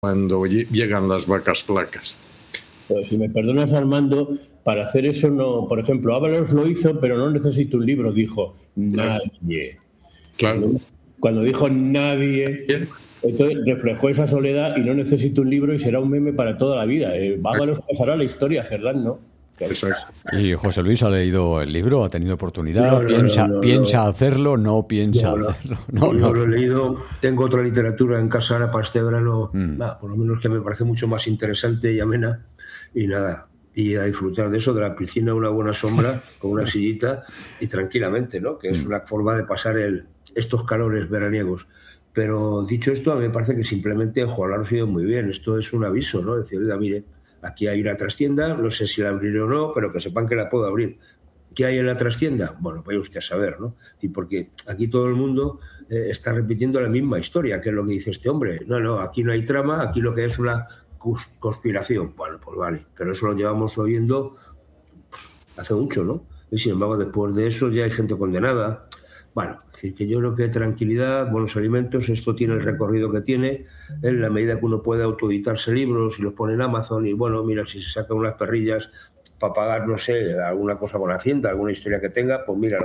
cuando llegan las vacas flacas. Pero si me perdonas, Armando, para hacer eso no, por ejemplo, Ábalos lo hizo, pero no necesito un libro, dijo nadie. Claro. Cuando dijo nadie, entonces reflejó esa soledad y no necesito un libro y será un meme para toda la vida. Ábalos pasará a la historia, Cerdán, ¿no? Exacto. Y José Luis ha leído el libro, ha tenido oportunidad, piensa hacerlo, no piensa hacerlo. No lo he leído, tengo otra literatura en casa ahora para este verano, por lo menos que me parece mucho más interesante y amena, y nada, y a disfrutar de eso, de la piscina, una buena sombra, con una sillita, y tranquilamente, ¿no? Que es una forma de pasar estos calores veraniegos. Pero dicho esto, a mí me parece que simplemente ojalá lo ha sido muy bien, esto es un aviso, ¿no? Decir, oiga, mire, aquí hay una trastienda, no sé si la abriré o no, pero que sepan que la puedo abrir. ¿Qué hay en la trastienda? Bueno, vaya usted a saber, ¿no? Y porque aquí todo el mundo está repitiendo la misma historia, que es lo que dice este hombre. No, aquí no hay trama, aquí lo que es una conspiración. Bueno, pues vale, pero eso lo llevamos oyendo hace mucho, ¿no? Y sin embargo, después de eso ya hay gente condenada. Bueno, es decir, que yo creo que tranquilidad, buenos alimentos, esto tiene el recorrido que tiene, en la medida que uno puede autoeditarse libros y los pone en Amazon y bueno, mira, si se sacan unas perrillas para pagar, no sé, alguna cosa con Hacienda, alguna historia que tenga, pues mira,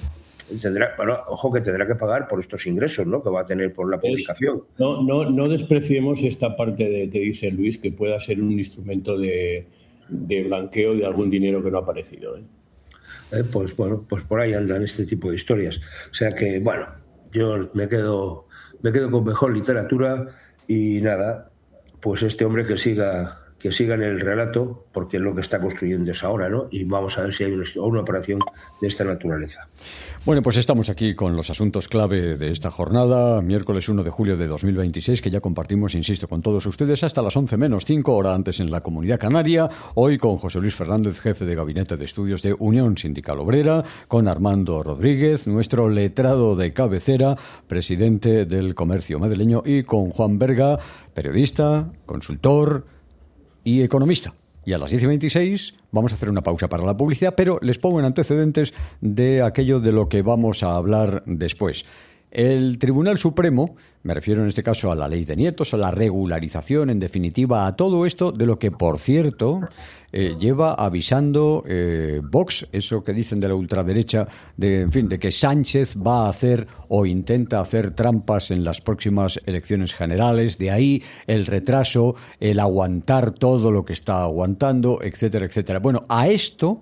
ojo que tendrá que pagar por estos ingresos, ¿no? Que va a tener por la publicación. No despreciemos esta parte de, te dice Luis, que pueda ser un instrumento de blanqueo de algún dinero que no ha aparecido, ¿eh? Pues bueno, pues por ahí andan este tipo de historias. O sea que, bueno, yo me quedo con mejor literatura y nada, pues este hombre que siga en el relato, porque es lo que está construyendo es ahora, ¿no? Y vamos a ver si hay una operación de esta naturaleza. Bueno, pues estamos aquí con los asuntos clave de esta jornada, miércoles 1 de julio de 2026, que ya compartimos, insisto, con todos ustedes hasta las 11 menos 5, hora antes en la Comunidad Canaria, hoy con José Luis Fernández, jefe de Gabinete de Estudios de Unión Sindical Obrera, con Armando Rodríguez, nuestro letrado de cabecera, presidente del Comercio Madrileño, y con Juan Berga, periodista, consultor y economista. Y a las 10:26 vamos a hacer una pausa para la publicidad, pero les pongo en antecedentes de aquello de lo que vamos a hablar después. El Tribunal Supremo, me refiero en este caso a la ley de nietos, a la regularización, en definitiva, a todo esto de lo que, por cierto, lleva avisando Vox, eso que dicen de la ultraderecha, de que Sánchez va a hacer o intenta hacer trampas en las próximas elecciones generales, de ahí el retraso, el aguantar todo lo que está aguantando, etcétera, etcétera. Bueno, a esto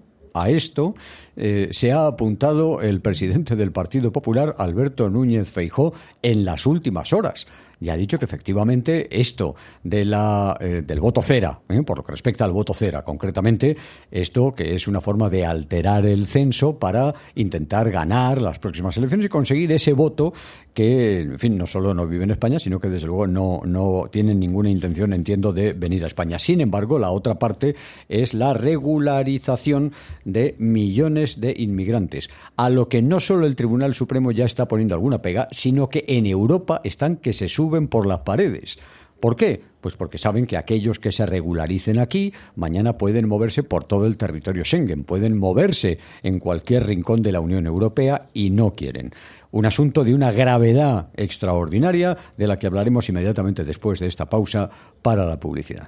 se ha apuntado el presidente del Partido Popular, Alberto Núñez Feijóo, en las últimas horas. Y ha dicho que efectivamente esto de del voto cera, por lo que respecta al voto cera, concretamente, esto que es una forma de alterar el censo para intentar ganar las próximas elecciones y conseguir ese voto que, en fin, no solo no vive en España, sino que desde luego no tienen ninguna intención, entiendo, de venir a España. Sin embargo, la otra parte es la regularización de millones de inmigrantes, a lo que no solo el Tribunal Supremo ya está poniendo alguna pega, sino que en Europa están que se suben por las paredes. ¿Por qué? Pues porque saben que aquellos que se regularicen aquí mañana pueden moverse por todo el territorio Schengen, pueden moverse en cualquier rincón de la Unión Europea y no quieren. Un asunto de una gravedad extraordinaria de la que hablaremos inmediatamente después de esta pausa para la publicidad.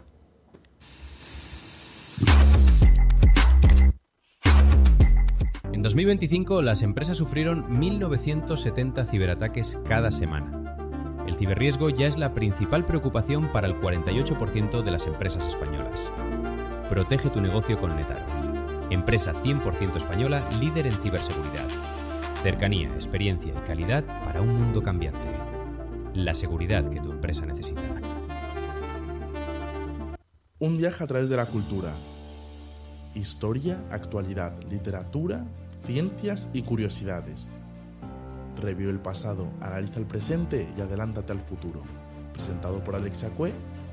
En 2025 las empresas sufrieron 1.970 ciberataques cada semana. El ciberriesgo ya es la principal preocupación para el 48% de las empresas españolas. Protege tu negocio con Netaro. Empresa 100% española, líder en ciberseguridad. Cercanía, experiencia y calidad para un mundo cambiante. La seguridad que tu empresa necesita. Un viaje a través de la cultura. Historia, actualidad, literatura, ciencias y curiosidades. Revive el pasado, analiza el presente y adelántate al futuro. Presentado por Alexia Cue.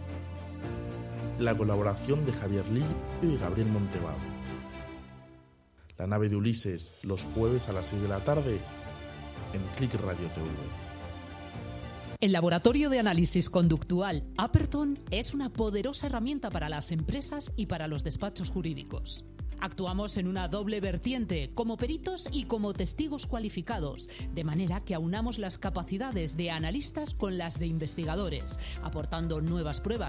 La colaboración de Javier Lillo y Gabriel Montevado. La nave de Ulises, los jueves a las 6 de la tarde en Click Radio TV. El laboratorio de análisis conductual Aperton es una poderosa herramienta para las empresas y para los despachos jurídicos. Actuamos en una doble vertiente, como peritos y como testigos cualificados, de manera que aunamos las capacidades de analistas con las de investigadores, aportando nuevas pruebas